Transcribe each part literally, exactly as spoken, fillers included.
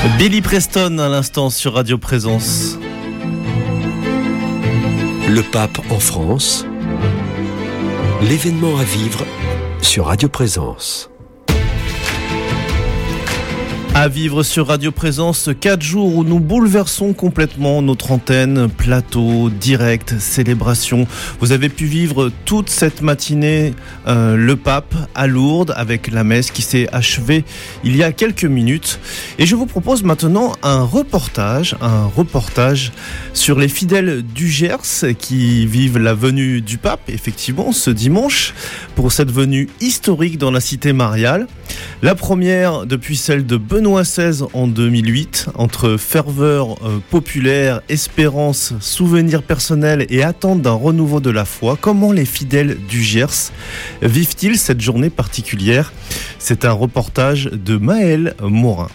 Billy Preston à l'instant sur Radio Présence. Le pape en France, l'événement à vivre sur Radio Présence. À vivre sur Radio Présence, quatre jours où nous bouleversons complètement notre antenne, plateau, direct, célébration. Vous avez pu vivre toute cette matinée euh, le pape à Lourdes avec la messe qui s'est achevée il y a quelques minutes. Et je vous propose maintenant un reportage, un reportage sur les fidèles du Gers qui vivent la venue du pape, effectivement, ce dimanche, pour cette venue historique dans la cité mariale. La première depuis celle de Benoît seize en deux mille huit, entre ferveur euh, populaire, espérance, souvenirs personnels et attente d'un renouveau de la foi. Comment les fidèles du Gers vivent-ils cette journée particulière ? C'est un reportage de Maël Morin.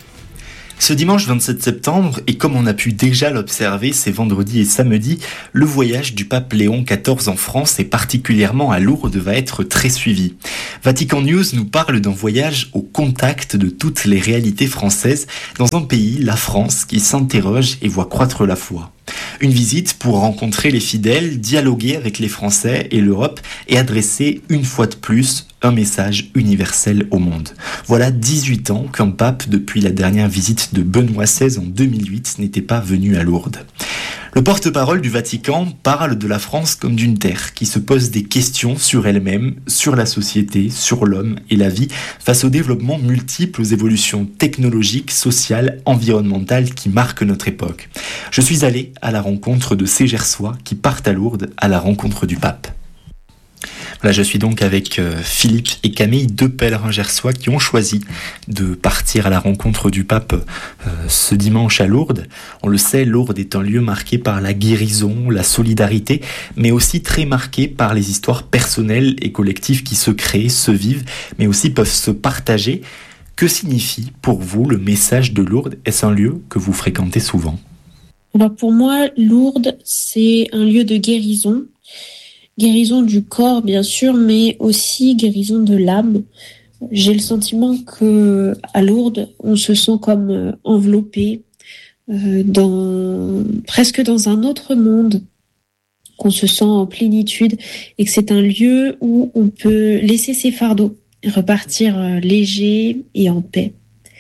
Ce dimanche vingt-sept septembre, et comme on a pu déjà l'observer ces vendredis et samedis, le voyage du pape Léon quatorze en France et particulièrement à Lourdes va être très suivi. Vatican News nous parle d'un voyage au contact de toutes les réalités françaises dans un pays, la France, qui s'interroge et voit croître la foi. Une visite pour rencontrer les fidèles, dialoguer avec les Français et l'Europe et adresser une fois de plus un message universel au monde. Voilà dix-huit ans qu'un pape, depuis la dernière visite de Benoît seize en deux mille huit, n'était pas venu à Lourdes. Le porte-parole du Vatican parle de la France comme d'une terre qui se pose des questions sur elle-même, sur la société, sur l'homme et la vie, face aux développements multiples, aux évolutions technologiques, sociales, environnementales qui marquent notre époque. Je suis allé à la rencontre de ces Gersois qui partent à Lourdes à la rencontre du pape. Là, je suis donc avec euh, Philippe et Camille, deux pèlerins gersois qui ont choisi de partir à la rencontre du pape euh, ce dimanche à Lourdes. On le sait, Lourdes est un lieu marqué par la guérison, la solidarité, mais aussi très marqué par les histoires personnelles et collectives qui se créent, se vivent, mais aussi peuvent se partager. Que signifie pour vous le message de Lourdes ? Est-ce un lieu que vous fréquentez souvent ? Alors pour moi, Lourdes, c'est un lieu de guérison. Guérison du corps, bien sûr, mais aussi guérison de l'âme. J'ai le sentiment que à Lourdes, on se sent comme enveloppé euh, dans presque dans un autre monde, qu'on se sent en plénitude et que c'est un lieu où on peut laisser ses fardeaux, repartir euh, léger et en paix.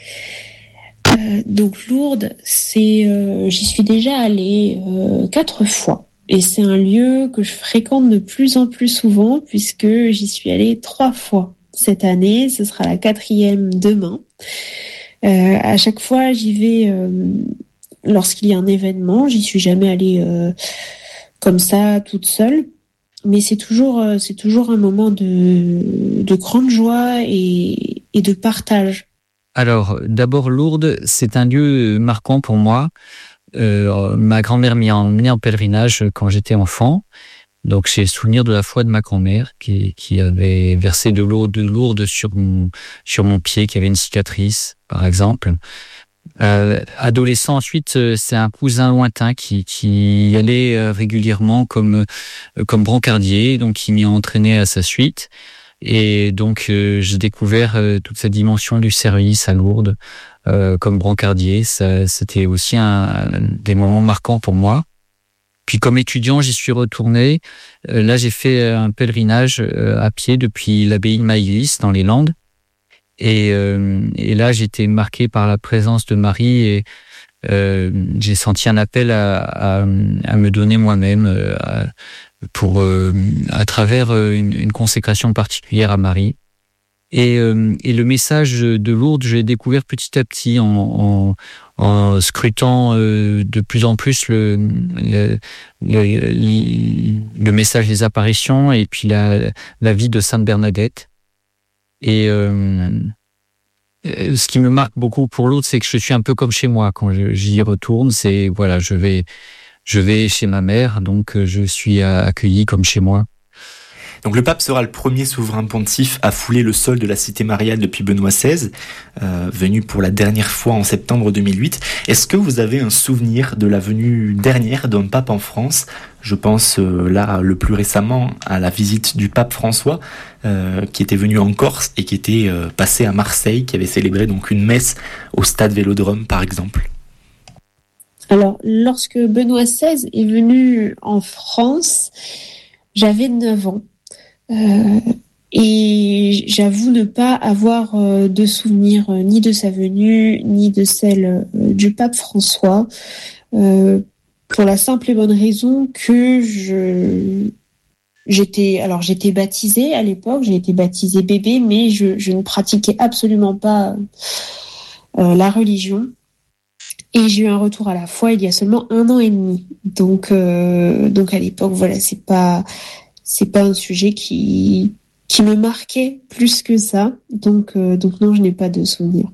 Euh, donc Lourdes, c'est, euh, j'y suis déjà allée euh, quatre fois. Et c'est un lieu que je fréquente de plus en plus souvent puisque j'y suis allée trois fois cette année. Ce sera la quatrième demain. Euh, à chaque fois, j'y vais euh, lorsqu'il y a un événement. J'y suis jamais allée euh, comme ça toute seule. Mais c'est toujours, euh, c'est toujours un moment de, de grande joie et, et de partage. Alors, d'abord, Lourdes, c'est un lieu marquant pour moi. Euh, ma grand-mère m'y a emmené en pèlerinage quand j'étais enfant. Donc, j'ai le souvenir de la foi de ma grand-mère qui, qui avait versé de l'eau de Lourdes sur mon, sur mon pied, qui avait une cicatrice, par exemple. Euh, adolescent, ensuite, c'est un cousin lointain qui, qui y allait régulièrement comme, comme brancardier, donc qui m'y a entraîné à sa suite. Et donc, euh, j'ai découvert euh, toute cette dimension du service à Lourdes euh, comme brancardier. Ça, c'était aussi un, un des moments marquants pour moi. Puis, comme étudiant, j'y suis retourné. Euh, là, j'ai fait un pèlerinage euh, à pied depuis l'abbaye de Maïlis dans les Landes. Et, euh, et là, j'étais marqué par la présence de Marie et euh, j'ai senti un appel à, à, à me donner moi-même euh, à, pour euh, à travers euh, une, une consécration particulière à Marie. Et, euh, et le message de Lourdes, je l'ai découvert petit à petit en, en, en scrutant euh, de plus en plus le, le, le, le message des apparitions et puis la, la vie de Sainte Bernadette. Et euh, ce qui me marque beaucoup pour Lourdes, c'est que je suis un peu comme chez moi quand je, j'y retourne. C'est voilà, je vais Je vais chez ma mère, donc je suis accueilli comme chez moi. Donc le pape sera le premier souverain pontife à fouler le sol de la cité mariale depuis Benoît seize, euh, venu pour la dernière fois en septembre deux mille huit. Est-ce que vous avez un souvenir de la venue dernière d'un pape en France ? Je pense euh, là le plus récemment à la visite du pape François, euh, qui était venu en Corse et qui était euh, passé à Marseille, qui avait célébré donc une messe au stade Vélodrome par exemple. Alors, lorsque Benoît seize est venu en France, j'avais neuf ans. Euh, et j'avoue ne pas avoir euh, de souvenir euh, ni de sa venue, ni de celle euh, du pape François, euh, pour la simple et bonne raison que je... J'étais, alors j'étais baptisée à l'époque, j'ai été baptisée bébé, mais je, je ne pratiquais absolument pas euh, la religion. Et j'ai eu un retour à la foi il y a seulement un an et demi. Donc, euh, donc à l'époque, voilà, c'est pas, c'est pas un sujet qui, qui me marquait plus que ça. Donc, euh, donc non, je n'ai pas de souvenir.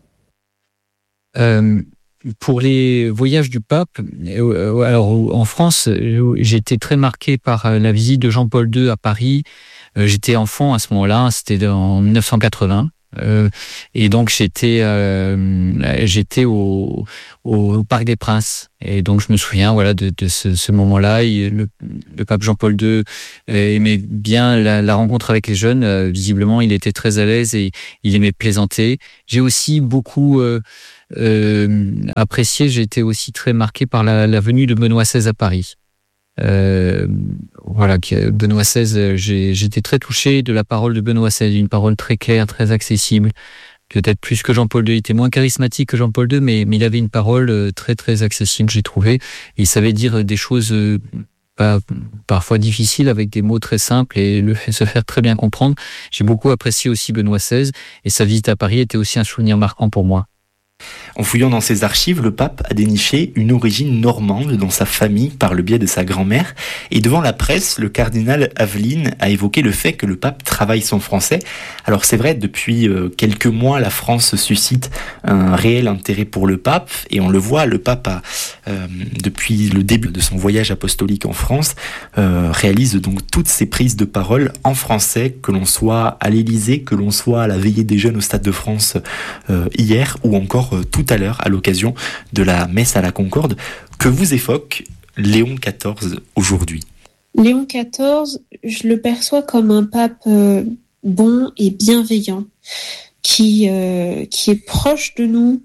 Euh, pour les voyages du pape, euh, alors en France, j'ai été très marqué par la visite de Jean-Paul deux à Paris. Euh, j'étais enfant à ce moment-là, c'était en dix-neuf cent quatre-vingts. Euh, et donc j'étais euh, j'étais au, au Parc des Princes et donc je me souviens voilà de, de ce, ce moment-là. Il, le, le pape Jean-Paul deux aimait bien la, la rencontre avec les jeunes. Euh, visiblement, il était très à l'aise et il aimait plaisanter. J'ai aussi beaucoup euh, euh, apprécié. J'ai été aussi très marqué par la, la venue de Benoît seize à Paris. Euh, voilà, Benoît seize, j'ai, j'étais très touché de la parole de Benoît seize, une parole très claire, très accessible, peut-être plus que Jean-Paul deux. Il était moins charismatique que Jean-Paul deux, mais, mais il avait une parole très très accessible, j'ai trouvé. Et il savait dire des choses euh, pas, parfois difficiles avec des mots très simples et le fait se faire très bien comprendre. J'ai beaucoup apprécié aussi Benoît seize et sa visite à Paris était aussi un souvenir marquant pour moi. En fouillant dans ses archives, le pape a déniché une origine normande dans sa famille par le biais de sa grand-mère. Et devant la presse, le cardinal Aveline a évoqué le fait que le pape travaille son français. Alors c'est vrai, depuis euh, quelques mois, la France suscite un réel intérêt pour le pape. Et on le voit, le pape a, euh, depuis le début de son voyage apostolique en France, euh, réalise donc toutes ses prises de parole en français, que l'on soit à l'Élysée, que l'on soit à la veillée des jeunes au Stade de France euh, hier, ou encore euh, tout à l'heure à l'occasion de la messe à la Concorde. Que vous évoque Léon quatorze aujourd'hui ? Léon quatorze, je le perçois comme un pape euh, bon et bienveillant, qui, euh, qui est proche de nous,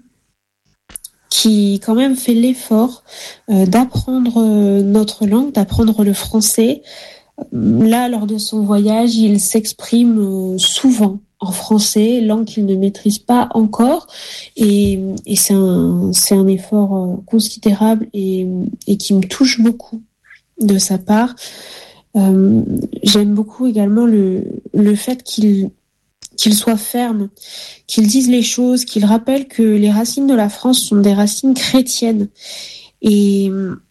qui quand même fait l'effort euh, d'apprendre euh, notre langue, d'apprendre le français. Là, lors de son voyage, il s'exprime euh, souvent en français, langue qu'il ne maîtrise pas encore, et, et c'est un, c'est un effort considérable et, et qui me touche beaucoup de sa part. Euh, j'aime beaucoup également le, le fait qu'il, qu'il soit ferme, qu'il dise les choses, qu'il rappelle que les racines de la France sont des racines chrétiennes. Et,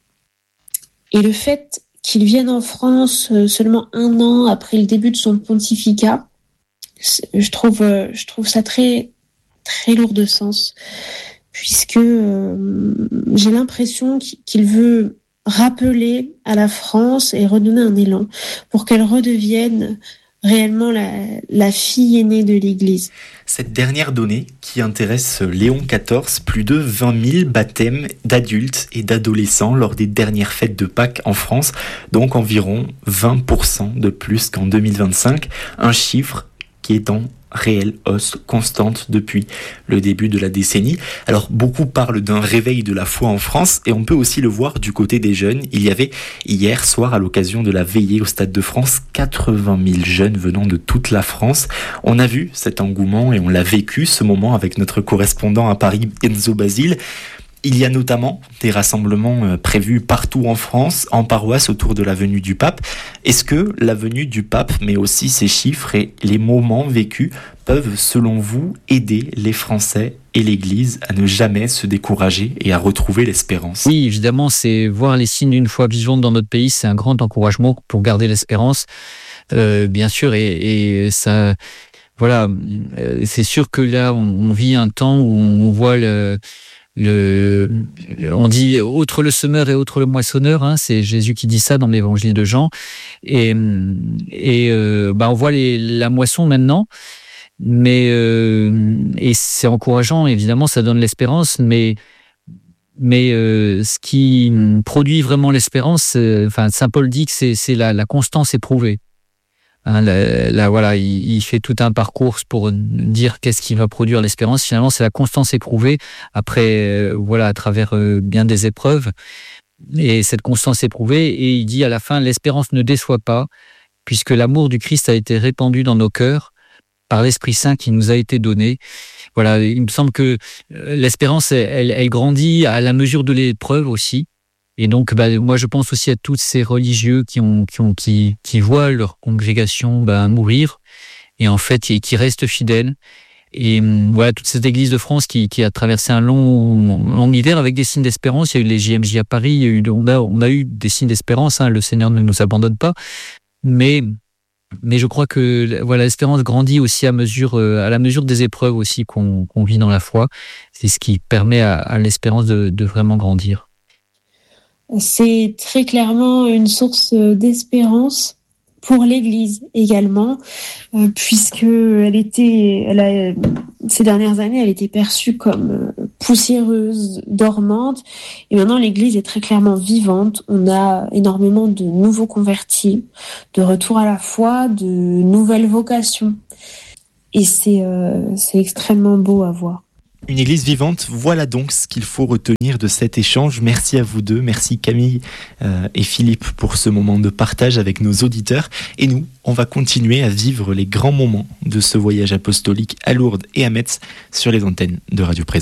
et le fait qu'il vienne en France seulement un an après le début de son pontificat, je trouve, je trouve ça très, très lourd de sens, puisque euh, j'ai l'impression qu'il veut rappeler à la France et redonner un élan pour qu'elle redevienne réellement la, la fille aînée de l'Église. Cette dernière donnée qui intéresse Léon quatorze, plus de vingt mille baptêmes d'adultes et d'adolescents lors des dernières fêtes de Pâques en France, donc environ vingt pour cent de plus qu'en deux mille vingt-cinq, un chiffre qui est en réelle hausse constante depuis le début de la décennie. Alors beaucoup parlent d'un réveil de la foi en France et on peut aussi le voir du côté des jeunes. Il y avait hier soir à l'occasion de la veillée au Stade de France quatre-vingt mille jeunes venant de toute la France. On a vu cet engouement et on l'a vécu ce moment avec notre correspondant à Paris, Enzo Basile. Il y a notamment des rassemblements prévus partout en France, en paroisse autour de la venue du pape. Est-ce que la venue du pape, mais aussi ses chiffres et les moments vécus, peuvent, selon vous, aider les Français et l'Église à ne jamais se décourager et à retrouver l'espérance ? Oui, évidemment, c'est voir les signes d'une foi vivante dans notre pays, c'est un grand encouragement pour garder l'espérance, euh, bien sûr, et, et ça... Voilà, c'est sûr que là, on, on vit un temps où on voit le... le, on dit autre le semeur et autre le moissonneur, hein, c'est Jésus qui dit ça dans l'évangile de Jean. Et, et euh, bah on voit les, la moisson maintenant, mais euh, et c'est encourageant, évidemment, ça donne l'espérance, mais mais euh, ce qui produit vraiment l'espérance, euh, enfin Saint Paul dit que c'est, c'est la, la constance éprouvée. Hein, là, là, voilà, il, il fait tout un parcours pour dire qu'est-ce qui va produire l'espérance. Finalement, c'est la constance éprouvée après, euh, voilà, à travers euh, bien des épreuves. Et cette constance éprouvée, et il dit à la fin, l'espérance ne déçoit pas, puisque l'amour du Christ a été répandu dans nos cœurs par l'Esprit Saint qui nous a été donné. Voilà, il me semble que l'espérance, elle, elle grandit à la mesure de l'épreuve aussi. Et donc, bah, moi, je pense aussi à tous ces religieux qui ont, qui ont, qui, qui voient leur congrégation bah, mourir, et en fait, qui, qui restent fidèles. Et voilà, toute cette Église de France qui, qui a traversé un long, long hiver avec des signes d'espérance. Il y a eu les J M J à Paris, il y a eu, on a, on a eu des signes d'espérance. Hein, le Seigneur ne nous abandonne pas, mais, mais je crois que voilà, l'espérance grandit aussi à mesure, à la mesure des épreuves aussi qu'on, qu'on vit dans la foi. C'est ce qui permet à, à l'espérance de, de vraiment grandir. C'est très clairement une source d'espérance pour l'Église également, euh, puisque elle était, elle a, ces dernières années, elle était perçue comme poussiéreuse, dormante, et maintenant l'Église est très clairement vivante. On a énormément de nouveaux convertis, de retour à la foi, de nouvelles vocations, et c'est, euh, c'est extrêmement beau à voir. Une église vivante, voilà donc ce qu'il faut retenir de cet échange. Merci à vous deux, merci Camille euh, et Philippe pour ce moment de partage avec nos auditeurs. Et nous, on va continuer à vivre les grands moments de ce voyage apostolique à Lourdes et à Metz sur les antennes de Radio Présence.